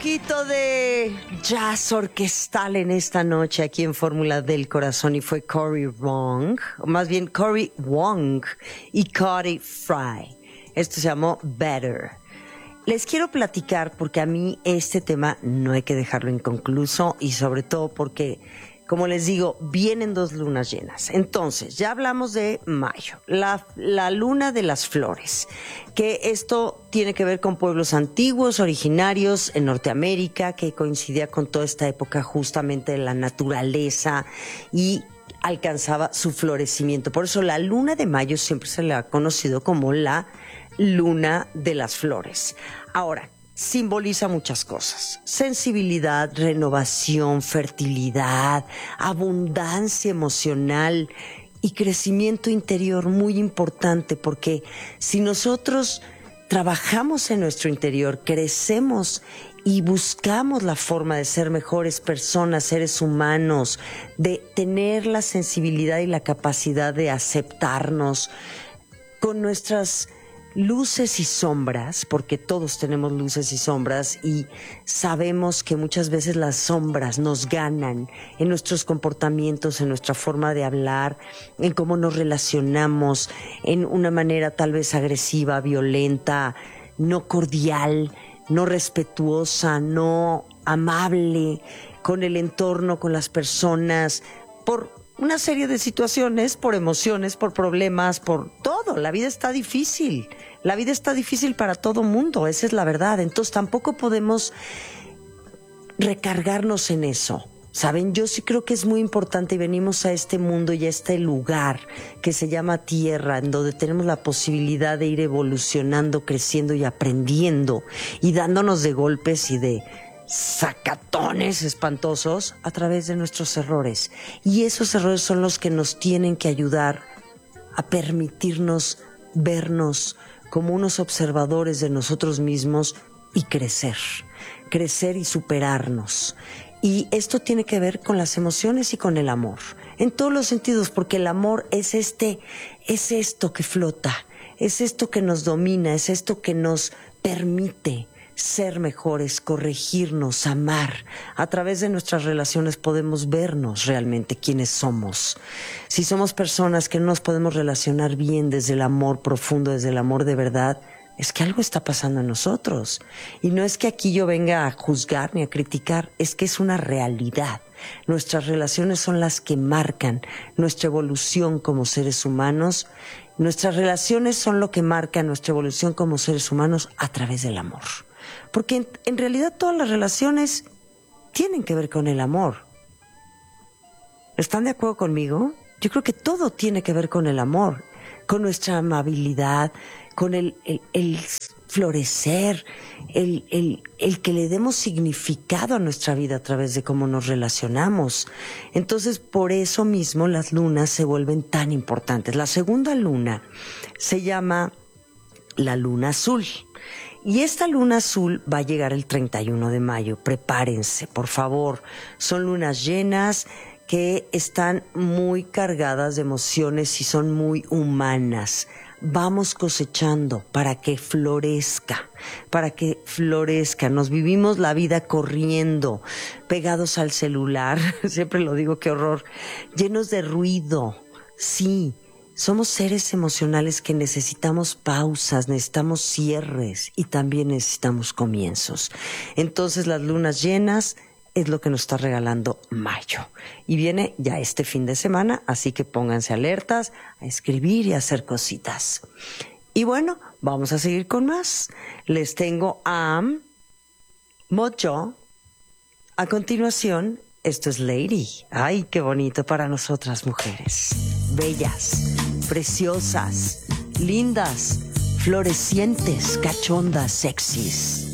poquito de jazz orquestal en esta noche aquí en Fórmula del Corazón y fue Cory Wong, o más bien Cory Wong y Cody Fry. Esto se llamó Better. Les quiero platicar porque a mí este tema no hay que dejarlo inconcluso y sobre todo porque, como les digo, vienen 2 lunas llenas. Entonces, ya hablamos de mayo, la luna de las flores, que esto tiene que ver con pueblos antiguos, originarios en Norteamérica, que coincidía con toda esta época justamente de la naturaleza y alcanzaba su florecimiento. Por eso la luna de mayo siempre se le ha conocido como la luna de las flores. Ahora, simboliza muchas cosas: sensibilidad, renovación, fertilidad, abundancia emocional y crecimiento interior, muy importante, porque si nosotros trabajamos en nuestro interior, crecemos y buscamos la forma de ser mejores personas, seres humanos, de tener la sensibilidad y la capacidad de aceptarnos con nuestras luces y sombras, porque todos tenemos luces y sombras y sabemos que muchas veces las sombras nos ganan en nuestros comportamientos, en nuestra forma de hablar, en cómo nos relacionamos, en una manera tal vez agresiva, violenta, no cordial, no respetuosa, no amable con el entorno, con las personas, por una serie de situaciones, por emociones, por problemas, por todo. La vida está difícil. La vida está difícil para todo mundo, esa es la verdad. Entonces tampoco podemos recargarnos en eso. ¿Saben? Yo sí creo que es muy importante y venimos a este mundo y a este lugar que se llama Tierra, en donde tenemos la posibilidad de ir evolucionando, creciendo y aprendiendo y dándonos de golpes y de sacatones espantosos a través de nuestros errores. Y esos errores son los que nos tienen que ayudar a permitirnos vernos como unos observadores de nosotros mismos y crecer y superarnos. Y esto tiene que ver con las emociones y con el amor, en todos los sentidos, porque el amor es esto que flota, es esto que nos domina, es esto que nos permite ser mejores, corregirnos, amar. A través de nuestras relaciones podemos vernos realmente quiénes somos. Si somos personas que no nos podemos relacionar bien desde el amor profundo, desde el amor de verdad, es que algo está pasando en nosotros. Y no es que aquí yo venga a juzgar ni a criticar, es que es una realidad. Nuestras relaciones son las que marcan nuestra evolución como seres humanos. Nuestras relaciones son lo que marca nuestra evolución como seres humanos a través del amor. Porque en realidad todas las relaciones tienen que ver con el amor. ¿Están de acuerdo conmigo? Yo creo que todo tiene que ver con el amor, con nuestra amabilidad, con el florecer, el que le demos significado a nuestra vida a través de cómo nos relacionamos. Entonces, por eso mismo las lunas se vuelven tan importantes. La segunda luna se llama la luna azul. Y esta luna azul va a llegar el 31 de mayo. Prepárense, por favor. Son lunas llenas que están muy cargadas de emociones y son muy humanas. Vamos cosechando para que florezca, Nos vivimos la vida corriendo, pegados al celular, siempre lo digo, qué horror, llenos de ruido, sí. Somos seres emocionales que necesitamos pausas, necesitamos cierres y también necesitamos comienzos. Entonces las lunas llenas es lo que nos está regalando mayo. Y viene ya este fin de semana, así que pónganse alertas a escribir y a hacer cositas. Y bueno, vamos a seguir con más. Les tengo a Mojo. A continuación, esto es Lady. Ay, qué bonito para nosotras mujeres. Bellas, preciosas, lindas, florecientes, cachondas, sexys.